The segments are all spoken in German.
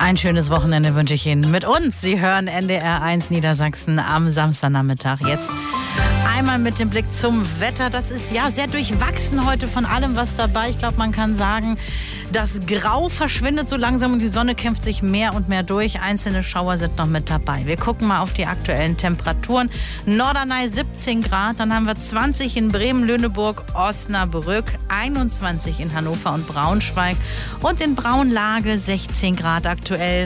Ein schönes Wochenende wünsche ich Ihnen mit uns. Sie hören NDR 1 Niedersachsen am Samstagnachmittag. Jetzt einmal mit dem Blick zum Wetter. Das ist ja sehr durchwachsen heute, von allem was dabei. Ich glaube, man kann sagen, das Grau verschwindet so langsam und die Sonne kämpft sich mehr und mehr durch. Einzelne Schauer sind noch mit dabei. Wir gucken mal auf die aktuellen Temperaturen. Norderney 17 Grad, dann haben wir 20 in Bremen, Lüneburg, Osnabrück, 21 in Hannover und Braunschweig und in Braunlage 16 Grad aktuell.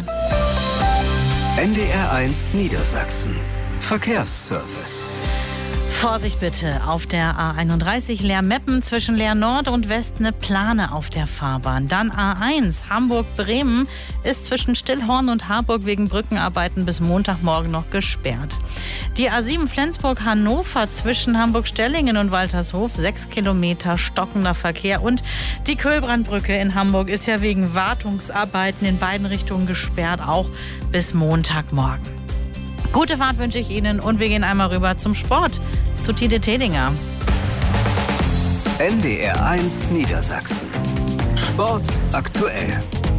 NDR 1 Niedersachsen. Verkehrsservice. Vorsicht bitte, auf der A31 Leer-Meppen zwischen Leer Nord und West eine Plane auf der Fahrbahn. Dann A1 Hamburg-Bremen ist zwischen Stillhorn und Harburg wegen Brückenarbeiten bis Montagmorgen noch gesperrt. Die A7 Flensburg-Hannover zwischen Hamburg-Stellingen und Waltershof 6 Kilometer stockender Verkehr. Und die Köhlbrandbrücke in Hamburg ist ja wegen Wartungsarbeiten in beiden Richtungen gesperrt, auch bis Montagmorgen. Gute Fahrt wünsche ich Ihnen und wir gehen einmal rüber zum Sport, zu Tide Tedinger. NDR 1 Niedersachsen. Sport aktuell.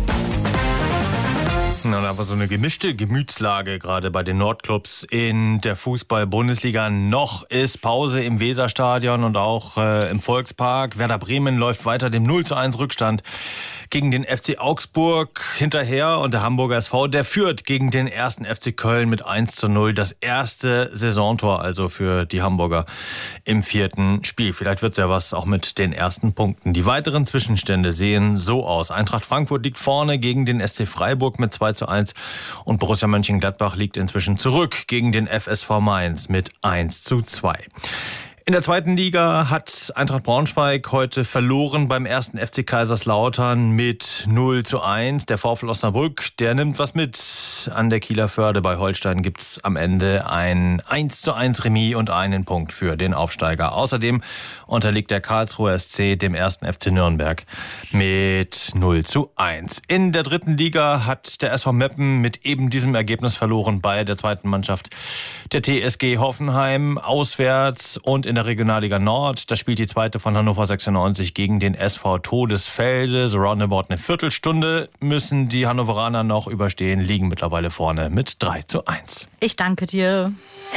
Na, aber so eine gemischte Gemütslage gerade bei den Nordclubs in der Fußball-Bundesliga. Noch ist Pause im Weserstadion und auch im Volkspark. Werder Bremen läuft weiter dem 0:1 Rückstand gegen den FC Augsburg hinterher. Und der Hamburger SV, der führt gegen den 1. FC Köln mit 1:0. Das erste Saisontor also für die Hamburger im 4. Spiel. Vielleicht wird es ja was auch mit den ersten Punkten. Die weiteren Zwischenstände sehen so aus. Eintracht Frankfurt liegt vorne gegen den SC Freiburg mit 2:1 und Borussia Mönchengladbach liegt inzwischen zurück gegen den FSV Mainz mit 1:2. In der 2. Liga hat Eintracht Braunschweig heute verloren beim 1. FC Kaiserslautern mit 0:1. Der VfL Osnabrück, der nimmt was mit. An der Kieler Förde bei Holstein gibt es am Ende ein 1:1 Remis und einen Punkt für den Aufsteiger. Außerdem unterliegt der Karlsruher SC dem 1. FC Nürnberg mit 0:1. In der 3. Liga hat der SV Meppen mit eben diesem Ergebnis verloren bei der 2. Mannschaft der TSG Hoffenheim auswärts. Und in der Regionalliga Nord, da spielt die 2. von Hannover 96 gegen den SV Todesfelde. So roundabout eine Viertelstunde müssen die Hannoveraner noch überstehen, liegen mittlerweile vorne mit 3:1. Ich danke dir.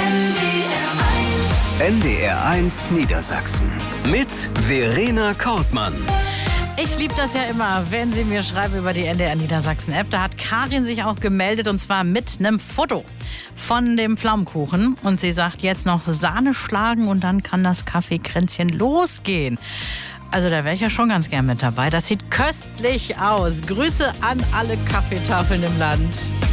NDR 1 Niedersachsen mit Verena Kortmann. Ich liebe das ja immer, wenn Sie mir schreiben über die NDR Niedersachsen-App. Da hat Karin sich auch gemeldet und zwar mit einem Foto von dem Pflaumenkuchen. Und sie sagt, jetzt noch Sahne schlagen und dann kann das Kaffeekränzchen losgehen. Also da wäre ich ja schon ganz gern mit dabei. Das sieht köstlich aus. Grüße an alle Kaffeetafeln im Land.